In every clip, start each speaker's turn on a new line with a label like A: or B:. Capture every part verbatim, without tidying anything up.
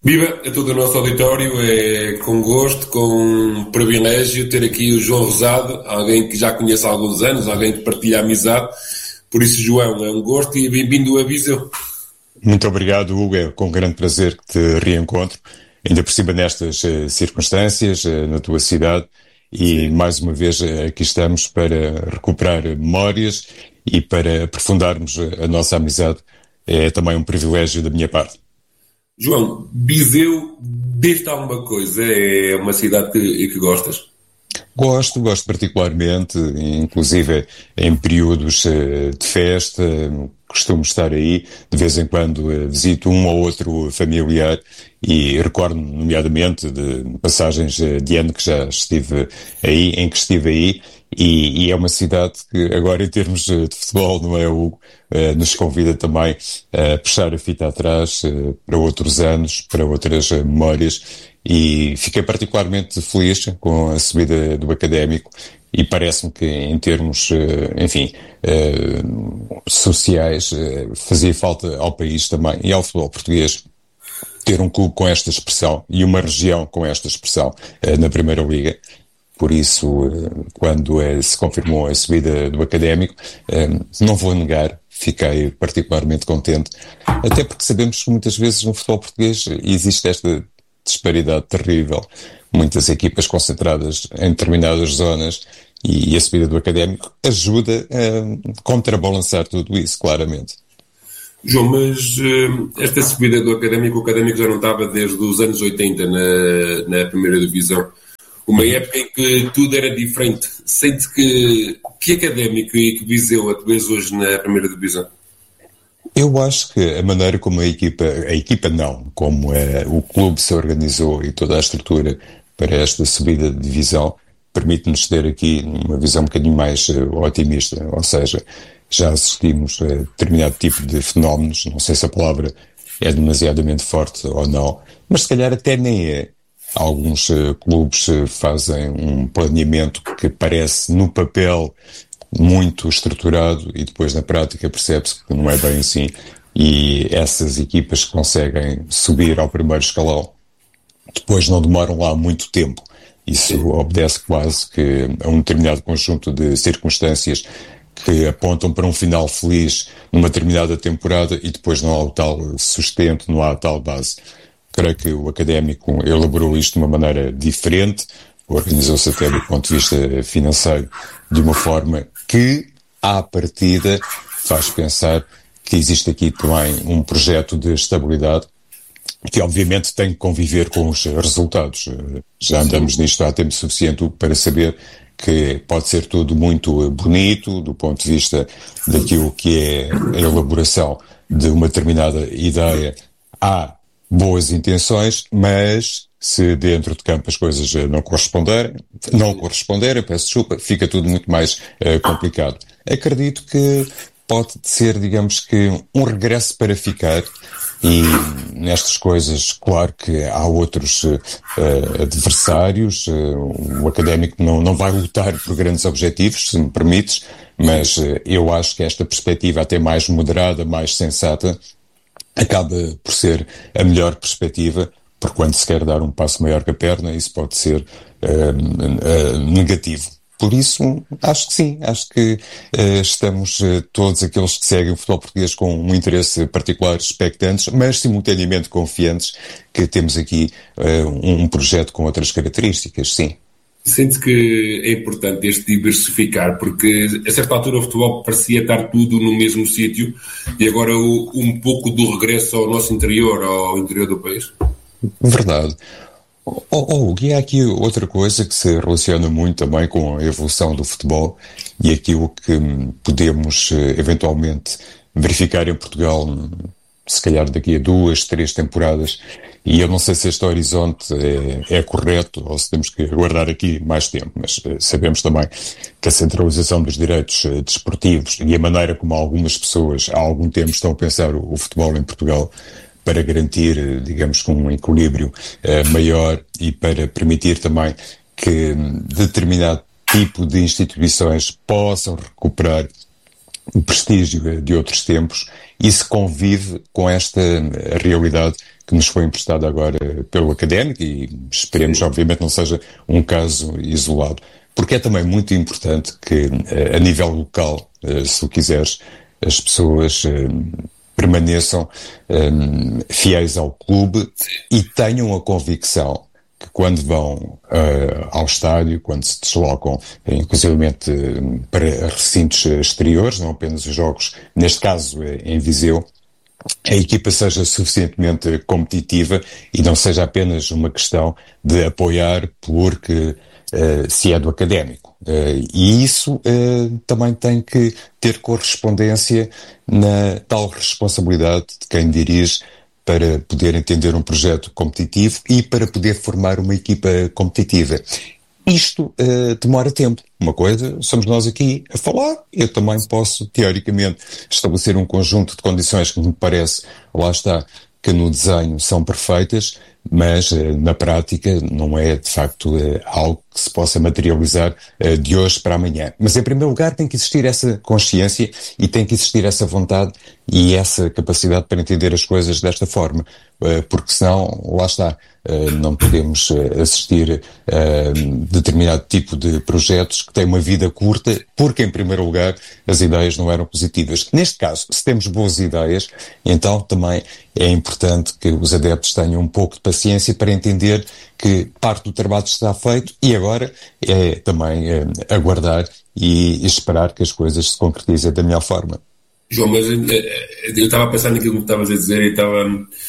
A: Viva a todo o nosso auditório, é com gosto, com um privilégio ter aqui o João Rosado, alguém que já conheço há alguns anos, alguém que partilha a amizade. Por isso, João, é um gosto e bem-vindo a Viseu.
B: Muito obrigado, Hugo, é com grande prazer que te reencontro, ainda por cima nestas uh, circunstâncias, uh, na tua cidade, e Sim. mais uma vez uh, aqui estamos para recuperar memórias e para aprofundarmos a nossa amizade. É também um privilégio da minha parte.
A: João, Viseu, diz-te alguma coisa? É uma cidade que, que gostas?
B: Gosto, gosto particularmente, inclusive em períodos uh, de festa, costumo estar aí, de vez em quando uh, visito um ou outro familiar e recordo nomeadamente de passagens uh, de ano que já estive aí, em que estive aí, e, e é uma cidade que agora em termos uh, de futebol, não é, Hugo, uh, nos convida também a puxar a fita atrás uh, para outros anos, para outras uh, memórias. E fiquei particularmente feliz com a subida do Académico e parece-me que em termos, enfim, sociais, fazia falta ao país também e ao futebol português ter um clube com esta expressão e uma região com esta expressão na Primeira Liga. Por isso, quando se confirmou a subida do Académico, não vou negar, fiquei particularmente contente, até porque sabemos que muitas vezes no futebol português existe esta disparidade terrível, muitas equipas concentradas em determinadas zonas, e a subida do Académico ajuda a contrabalançar tudo isso, claramente.
A: João, mas uh, esta subida do Académico, o Académico já não estava desde os anos oitenta na, na primeira divisão, uma época em que tudo era diferente. Sente que, que Académico e que Viseu a tu vês hoje na primeira divisão?
B: Eu acho que a maneira como a equipa, a equipa não, como é, o clube se organizou e toda a estrutura para esta subida de divisão permite-nos ter aqui uma visão um bocadinho mais uh, otimista, ou seja, já assistimos a determinado tipo de fenómenos, não sei se a palavra é demasiadamente forte ou não, mas se calhar até nem é. Alguns uh, clubes uh, fazem um planeamento que parece no papel muito estruturado e depois na prática percebe-se que não é bem assim, e essas equipas que conseguem subir ao primeiro escalão depois não demoram lá muito tempo. Isso obedece quase que a um determinado conjunto de circunstâncias que apontam para um final feliz numa determinada temporada e depois não há o tal sustento, não há a tal base. Creio que o Académico elaborou isto de uma maneira diferente, organizou-se até do ponto de vista financeiro de uma forma que, à partida, faz pensar que existe aqui também um projeto de estabilidade que, obviamente, tem que conviver com os resultados. Já andamos Sim. nisto há tempo suficiente para saber que pode ser tudo muito bonito do ponto de vista daquilo que é a elaboração de uma determinada ideia. Há boas intenções, mas se dentro de campo as coisas não corresponderem, não corresponderem, peço desculpa, fica tudo muito mais uh, complicado. Acredito que pode ser, digamos que, um regresso para ficar, e nestas coisas, claro que há outros uh, adversários, uh, o Académico não, não vai lutar por grandes objetivos, se me permites, mas uh, eu acho que esta perspectiva até mais moderada, mais sensata, acaba por ser a melhor perspectiva, porque quando se quer dar um passo maior que a perna, isso pode ser uh, uh, negativo. Por isso, acho que sim, acho que uh, estamos uh, todos aqueles que seguem o futebol português com um interesse particular expectantes, mas simultaneamente confiantes que temos aqui uh, um projeto com outras características, sim.
A: Sente que é importante este diversificar, porque a certa altura o futebol parecia estar tudo no mesmo sítio e agora o, um pouco do regresso ao nosso interior, ao interior do país?
B: Verdade. Oh, oh, e há aqui outra coisa que se relaciona muito também com a evolução do futebol e aquilo que podemos eventualmente verificar em Portugal, se calhar daqui a duas, três temporadas, e eu não sei se este horizonte é, é correto ou se temos que aguardar aqui mais tempo, mas uh, sabemos também que a centralização dos direitos uh, desportivos e a maneira como algumas pessoas há algum tempo estão a pensar o, o futebol em Portugal para garantir, uh, digamos, um equilíbrio uh, maior e para permitir também que um, determinado tipo de instituições possam recuperar o prestígio de outros tempos, e se convive com esta realidade que nos foi emprestada agora pelo Académico, e esperemos, Sim. obviamente, não seja um caso isolado. Porque é também muito importante que, a nível local, se tu quiseres, as pessoas permaneçam fiéis ao clube e tenham a convicção que quando vão uh, ao estádio, quando se deslocam, inclusivamente para recintos exteriores, não apenas os jogos, neste caso em Viseu, a equipa seja suficientemente competitiva e não seja apenas uma questão de apoiar porque uh, se é do Académico. Uh, e isso uh, também tem que ter correspondência na tal responsabilidade de quem dirige para poder entender um projeto competitivo e para poder formar uma equipa competitiva. Isto uh, demora tempo. Uma coisa, somos nós aqui a falar, eu também posso, teoricamente, estabelecer um conjunto de condições que me parece, lá está, que no desenho são perfeitas, mas uh, na prática não é, de facto, uh, algo que se possa materializar uh, de hoje para amanhã. Mas, em primeiro lugar, tem que existir essa consciência e tem que existir essa vontade e essa capacidade para entender as coisas desta forma, uh, porque senão, lá está, uh, não podemos uh, assistir a uh, determinado tipo de projetos que têm uma vida curta, porque, em primeiro lugar, as ideias não eram positivas. Neste caso, se temos boas ideias, então também é importante que os adeptos tenham um pouco de paciência para entender que parte do trabalho está feito e agora é também é, aguardar e esperar que as coisas se concretizem da melhor forma.
A: João, mas eu estava a pensar naquilo que estavas a dizer e estava...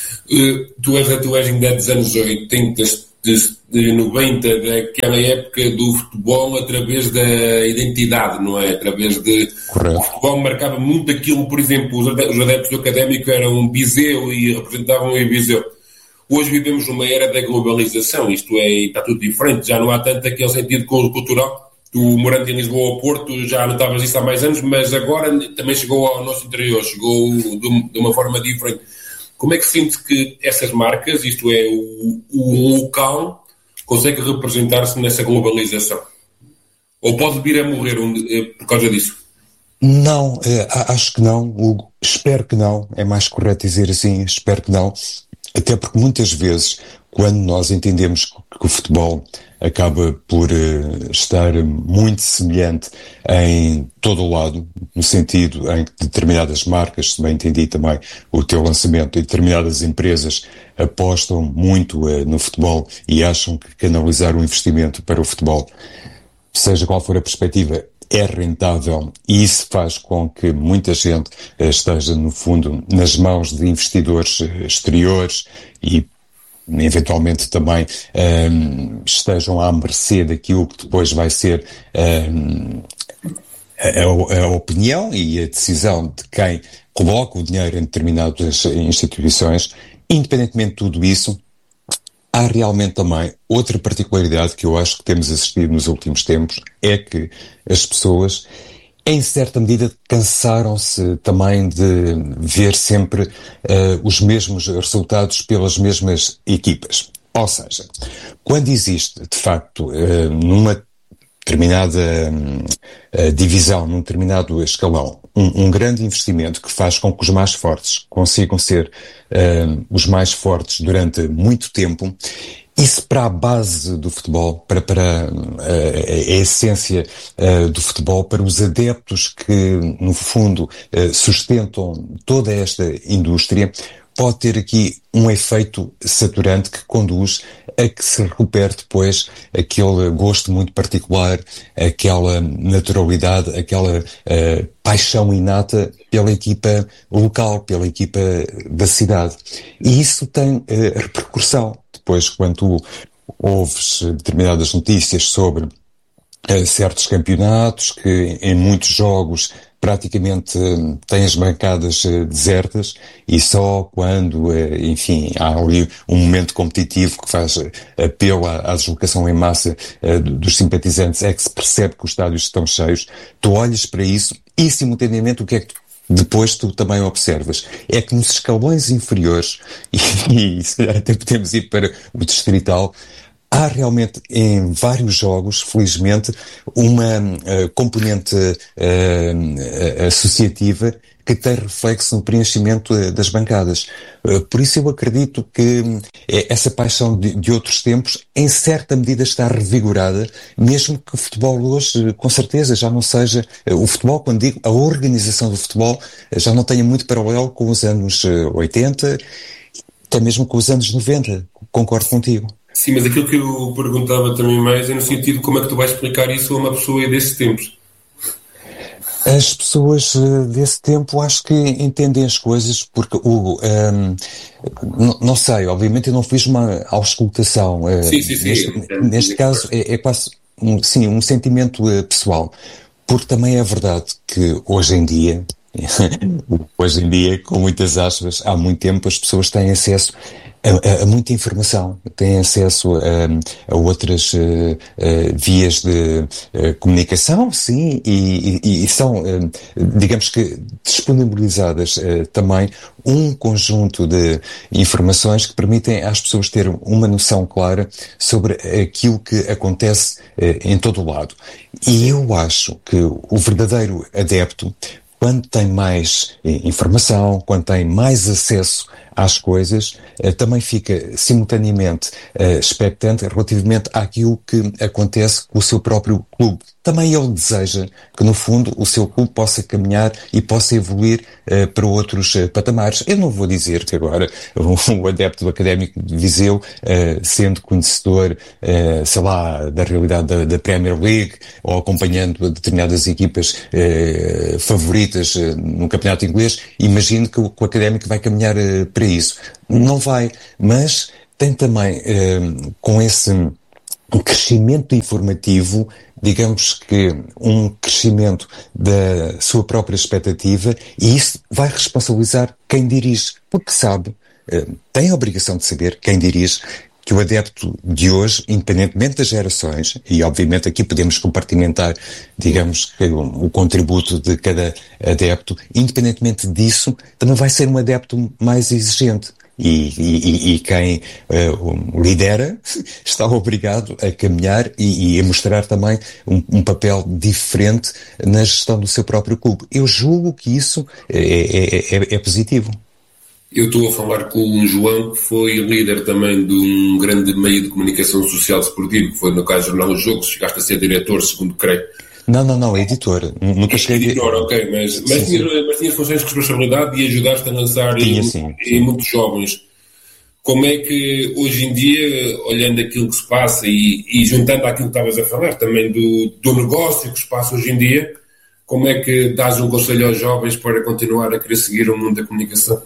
A: Tu és, tu és ainda dos anos oitenta, de noventa, daquela época do futebol através da identidade, não é? Através de...
B: Correto.
A: O futebol marcava muito aquilo, por exemplo, os adeptos do Académico eram Viseu e representavam o Viseu. Hoje vivemos numa era da globalização, isto é, está tudo diferente, já não há tanto aquele sentido cultural. Tu, morando em Lisboa ou Porto, já notavas isso há mais anos, mas agora também chegou ao nosso interior, chegou de uma forma diferente. Como é que sente que essas marcas, isto é, o, o local, consegue representar-se nessa globalização? Ou pode vir a morrer um, por causa disso?
B: Não, acho que não, Hugo. Espero que não. É mais correto dizer assim, espero que não. Até porque muitas vezes, quando nós entendemos que o futebol acaba por uh, estar muito semelhante em todo o lado, no sentido em que determinadas marcas, se bem entendi também o teu lançamento, e determinadas empresas apostam muito uh, no futebol e acham que canalizar o investimento para o futebol, seja qual for a perspectiva, é rentável, e isso faz com que muita gente uh, esteja, no fundo, nas mãos de investidores uh, exteriores e eventualmente também um, estejam à mercê daquilo que depois vai ser um, a, a opinião e a decisão de quem coloca o dinheiro em determinadas instituições. Independentemente de tudo isso, há realmente também outra particularidade que eu acho que temos assistido nos últimos tempos, é que as pessoas, em certa medida, cansaram-se também de ver sempre uh, os mesmos resultados pelas mesmas equipas. Ou seja, quando existe, de facto, uh, numa determinada uh, divisão, num determinado escalão, um, um grande investimento que faz com que os mais fortes consigam ser uh, os mais fortes durante muito tempo, isso para a base do futebol, para, para uh, a essência uh, do futebol, para os adeptos que, no fundo, uh, sustentam toda esta indústria, pode ter aqui um efeito saturante que conduz a que se recupere depois aquele gosto muito particular, aquela naturalidade, aquela uh, paixão inata pela equipa local, pela equipa da cidade. E isso tem uh, repercussão. Depois, quando tu ouves determinadas notícias sobre uh, certos campeonatos que em muitos jogos praticamente uh, têm as bancadas uh, desertas e só quando, uh, enfim, há ali um momento competitivo que faz uh, apelo à, à deslocação em massa uh, dos simpatizantes é que se percebe que os estádios estão cheios. Tu olhas para isso e, simultaneamente, o que é que depois tu também observas? É que nos escalões inferiores, e, e se calhar até podemos ir para o distrital, há há realmente em vários jogos, felizmente, uma uh, componente uh, associativa que tem reflexo no preenchimento uh, das bancadas. Uh, por isso eu acredito que uh, essa paixão de, de outros tempos, em certa medida, está revigorada, mesmo que o futebol hoje, uh, com certeza, já não seja... Uh, o futebol, quando digo a organização do futebol, uh, já não tenha muito paralelo com os anos uh, oitenta, até mesmo com os anos noventa. Concordo contigo.
A: Sim, mas aquilo que eu perguntava também mais é no sentido de como é que tu vais explicar isso a uma pessoa desses tempos.
B: As pessoas uh, desse tempo acho que entendem as coisas porque, Hugo, um, n- não sei, obviamente eu não fiz uma auscultação. Uh,
A: sim, sim, sim.
B: Neste, neste caso é, é quase um, sim, um sentimento uh, pessoal. Porque também é verdade que hoje em dia, hoje em dia, com muitas aspas, há muito tempo as pessoas têm acesso a, a, a muita informação, têm acesso a, a outras uh, uh, vias de uh, comunicação, sim, e, e, e são, uh, digamos que, disponibilizadas uh, também um conjunto de informações que permitem às pessoas ter uma noção clara sobre aquilo que acontece uh, em todo o lado. E eu acho que o verdadeiro adepto, quando tem mais eh, informação, quando tem mais acesso às coisas, eh, também fica simultaneamente eh, expectante relativamente àquilo que acontece com o seu próprio clube. Também ele deseja que, no fundo, o seu clube possa caminhar e possa evoluir eh, para outros eh, patamares. Eu não vou dizer que agora o adepto do Académico de Viseu, eh, sendo conhecedor, eh, sei lá, da realidade da, da Premier League, ou acompanhando determinadas equipas eh, favoritas eh, no campeonato inglês, imagino que o, que o Académico vai caminhar eh, para isso. Não vai, mas tem também, eh, com esse crescimento informativo, digamos que um crescimento da sua própria expectativa, e isso vai responsabilizar quem dirige, porque sabe, eh, tem a obrigação de saber, quem dirige, que o adepto de hoje, independentemente das gerações, e obviamente aqui podemos compartimentar, digamos, que o, o contributo de cada adepto, independentemente disso, também vai ser um adepto mais exigente. E, e, e quem uh, lidera está obrigado a caminhar e, e a mostrar também um, um papel diferente na gestão do seu próprio clube. Eu julgo que isso é, é, é, é positivo.
A: Eu estou a falar com o João, que foi líder também de um grande meio de comunicação social desportivo, que foi no caso Jornal dos Jogos, chegaste a ser diretor, segundo creio.
B: Não, não, não, é editor. Nunca cheguei a...
A: Editor, ok, mas, mas, sim, tinha, sim. mas tinha funções de responsabilidade e ajudaste a lançar tinha, em, sim, em sim. muitos jovens. Como é que hoje em dia, olhando aquilo que se passa e, e juntando aquilo que estavas a falar também do, do negócio que se passa hoje em dia, como é que dás um conselho aos jovens para continuar a querer seguir o mundo da comunicação?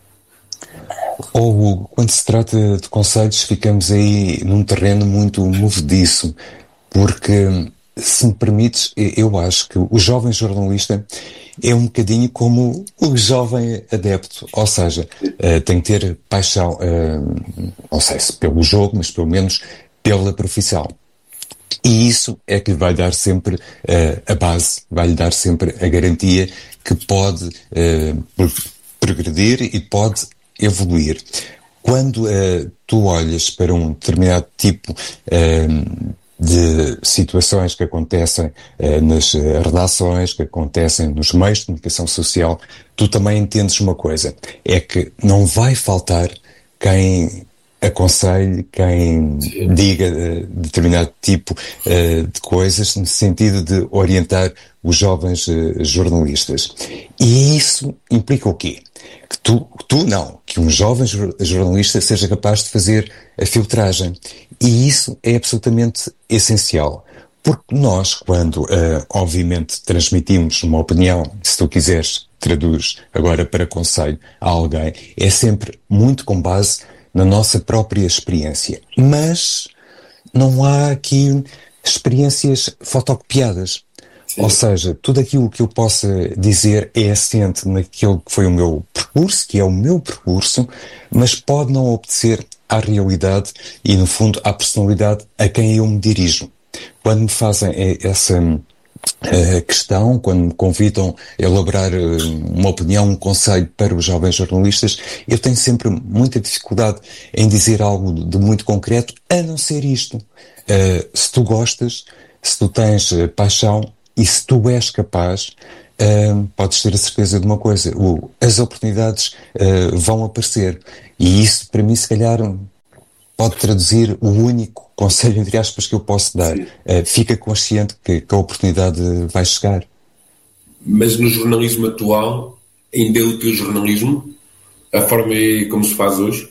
B: Ou oh, quando se trata de conselhos, ficamos aí num terreno muito movediço, porque, se me permites, eu acho que o jovem jornalista é um bocadinho como o jovem adepto, ou seja, uh, tem que ter paixão, uh, não sei se pelo jogo, mas pelo menos pela profissão. E isso é que lhe vai dar sempre uh, a base, vai lhe dar sempre a garantia que pode uh, progredir e pode evoluir. Quando uh, tu olhas para um determinado tipo uh, de situações que acontecem uh, nas uh, redações, que acontecem nos meios de comunicação social, tu também entendes uma coisa, é que não vai faltar quem aconselhe, quem Sim. diga uh, determinado tipo uh, de coisas no sentido de orientar os jovens uh, jornalistas. E isso implica o quê? Que tu, tu não, que um jovem jornalista seja capaz de fazer a filtragem. E isso é absolutamente essencial. Porque nós, quando, uh, obviamente, transmitimos uma opinião, se tu quiseres, traduz agora para conselho a alguém, é sempre muito com base na nossa própria experiência. Mas não há aqui experiências fotocopiadas. Sim. Ou seja, tudo aquilo que eu possa dizer é assente naquilo que foi o meu percurso, que é o meu percurso, mas pode não obedecer à realidade e, no fundo, à personalidade a quem eu me dirijo. Quando me fazem essa a questão, quando me convidam a elaborar uma opinião, um conselho para os jovens jornalistas, eu tenho sempre muita dificuldade em dizer algo de muito concreto, a não ser isto. Uh, se tu gostas, se tu tens uh, paixão e se tu és capaz, uh, podes ter a certeza de uma coisa, o, as oportunidades uh, vão aparecer. E isso, para mim, se calhar, pode traduzir o único conselho, entre aspas, que eu posso dar. Uh, fica consciente que, que a oportunidade vai chegar.
A: Mas no jornalismo atual, ainda é o teu jornalismo? A forma como se faz hoje?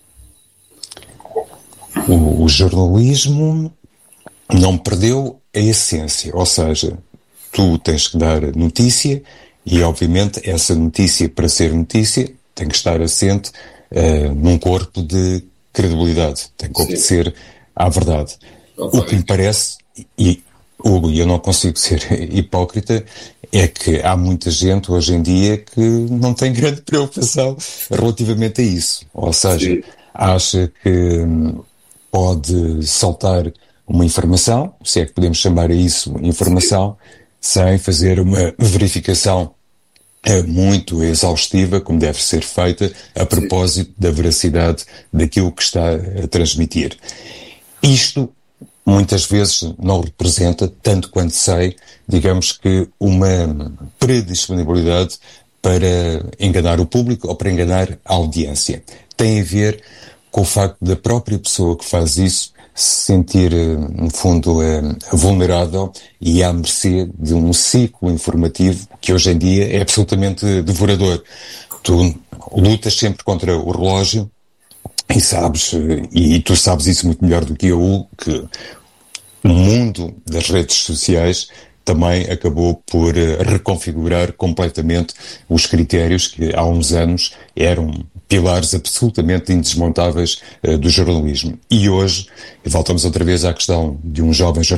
B: O, o jornalismo não perdeu a essência, ou seja, tu tens que dar notícia e, obviamente, essa notícia, para ser notícia, tem que estar assente uh, num corpo de credibilidade, tem que obedecer Sim. à verdade. Okay. O que me parece, e Hugo, eu não consigo ser hipócrita, é que há muita gente hoje em dia que não tem grande preocupação relativamente a isso, ou seja, Sim. acha que pode soltar uma informação, se é que podemos chamar a isso informação, Sim. sem fazer uma verificação é muito exaustiva, como deve ser feita, a propósito Sim. da veracidade daquilo que está a transmitir. Isto, muitas vezes, não representa, tanto quanto sei, digamos que uma predisponibilidade para enganar o público ou para enganar a audiência. Tem a ver com o facto da própria pessoa que faz isso se sentir, no fundo, vulnerável e à mercê de um ciclo informativo que hoje em dia é absolutamente devorador. Tu lutas sempre contra o relógio e sabes, e tu sabes isso muito melhor do que eu, que o mundo das redes sociais também acabou por reconfigurar completamente os critérios que há uns anos eram pilares absolutamente indesmontáveis uh, do jornalismo. E hoje, voltamos outra vez à questão de um jovem jornalista